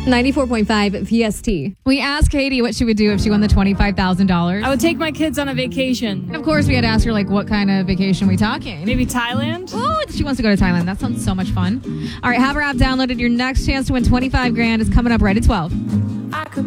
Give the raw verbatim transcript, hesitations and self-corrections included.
ninety-four point five P S T. We asked Katie what she would do if she won the twenty-five thousand dollars. I would take my kids on a vacation. And of course, we had to ask her, like, what kind of vacation we talking? Maybe Thailand? Oh, she wants to go to Thailand. That sounds so much fun. All right, have our app downloaded. Your next chance to win twenty-five grand is coming up right at twelve. I could